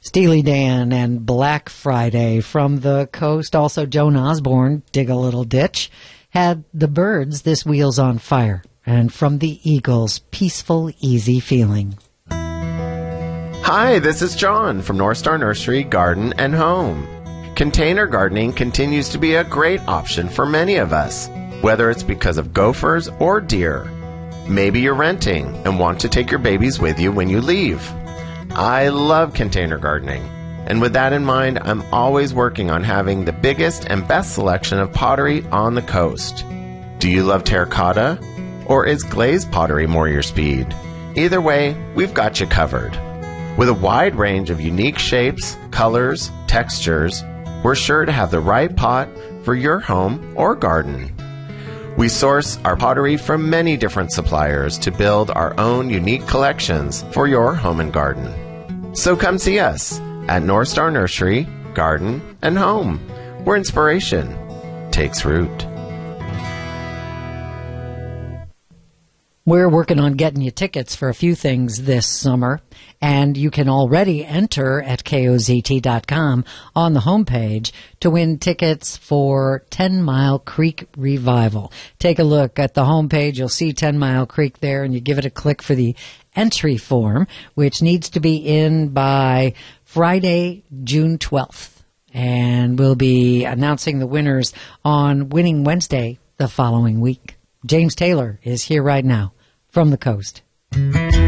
Steely Dan and Black Friday from the coast. Also, Joan Osborne, Dig a Little Ditch, had The Byrds, This Wheel's on Fire. And from the Eagles, Peaceful, Easy Feeling. Hi, this is John from North Star Nursery Garden and Home. Container gardening continues to be a great option for many of us, whether it's because of gophers or deer. Maybe you're renting and want to take your babies with you when you leave. I love container gardening, and with that in mind, I'm always working on having the biggest and best selection of pottery on the coast. Do you love terracotta, or is glazed pottery more your speed? Either way, we've got you covered. With a wide range of unique shapes, colors, textures, we're sure to have the right pot for your home or garden. We source our pottery from many different suppliers to build our own unique collections for your home and garden. So come see us at North Star Nursery, Garden and Home, where inspiration takes root. We're working on getting you tickets for a few things this summer, and you can already enter at KOZT.com on the homepage to win tickets for 10 Mile Creek Revival. Take a look at the homepage. You'll see 10 Mile Creek there, and you give it a click for the entry form, which needs to be in by Friday, June 12th. And we'll be announcing the winners on Winning Wednesday the following week. James Taylor is here right now from the coast.